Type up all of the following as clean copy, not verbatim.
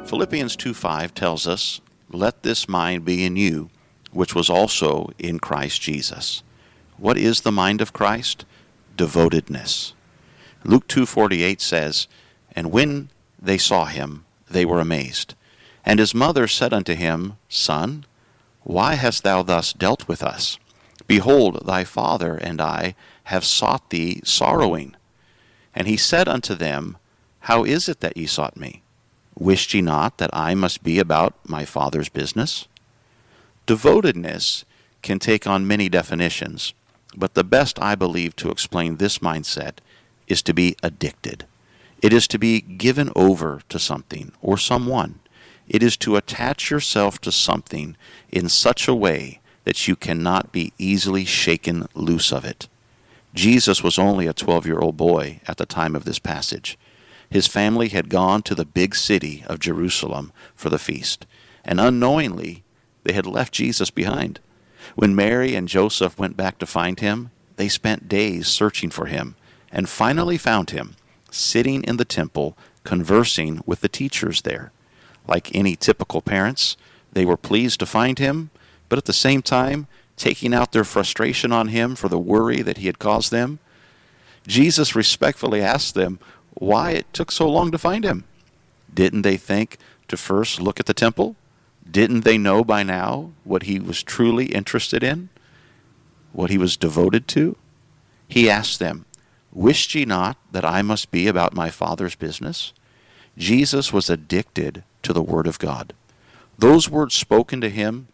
Philippians 2:5 tells us, "Let this mind be in you, which was also in Christ Jesus." What is the mind of Christ? Devotedness. Luke 2:48 says, "And when they saw him, they were amazed. And his mother said unto him, Son, why hast thou thus dealt with us? Behold, thy father and I have sought thee sorrowing. And he said unto them, How is it that ye sought me? Wished ye not that I must be about my Father's business?" Devotedness can take on many definitions, but the best I believe to explain this mindset is to be addicted. It is to be given over to something or someone. It is to attach yourself to something in such a way that you cannot be easily shaken loose of it. Jesus was only a 12-year-old boy at the time of this passage. His family had gone to the big city of Jerusalem for the feast, and unknowingly they had left Jesus behind. When Mary and Joseph went back to find him, they spent days searching for him, and finally found him, sitting in the temple, conversing with the teachers there. Like any typical parents, they were pleased to find him, but at the same time, taking out their frustration on him for the worry that he had caused them. Jesus respectfully asked them why it took so long to find him. Didn't they think to first look at the temple? Didn't they know by now what he was truly interested in? What he was devoted to? He asked them, "Wished ye not that I must be about my Father's business?" Jesus was addicted to the Word of God. Those words spoke to him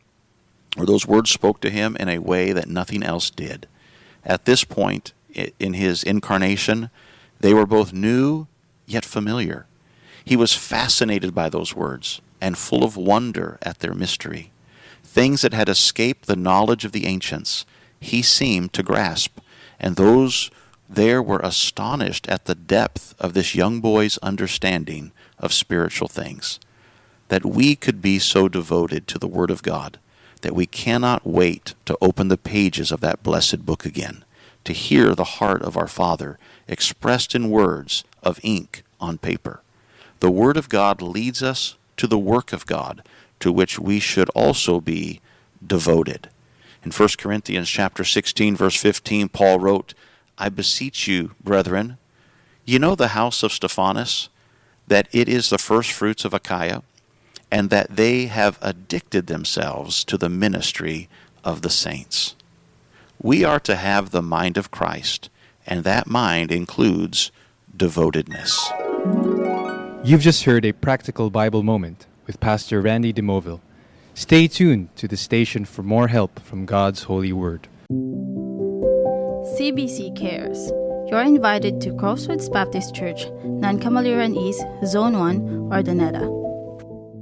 in a way that nothing else did. At this point in his incarnation, they were both new yet familiar. He was fascinated by those words and full of wonder at their mystery. Things that had escaped the knowledge of the ancients, he seemed to grasp, and those there were astonished at the depth of this young boy's understanding of spiritual things. That we could be so devoted to the Word of God that we cannot wait to open the pages of that blessed book again, to hear the heart of our Father expressed in words of ink on paper. The Word of God leads us to the work of God, to which we should also be devoted. In 1 Corinthians chapter 16, verse 15, Paul wrote, "I beseech you, brethren, ye know the house of Stephanas, that it is the first fruits of Achaia, and that they have addicted themselves to the ministry of the saints." We are to have the mind of Christ, and that mind includes devotedness. You've just heard a practical Bible moment with Pastor Randy DeMoville. Stay tuned to the station for more help from God's holy word. CBC Cares. You're invited to Crossroads Baptist Church, Nancamaliran East, Zone 1, Ordaneta.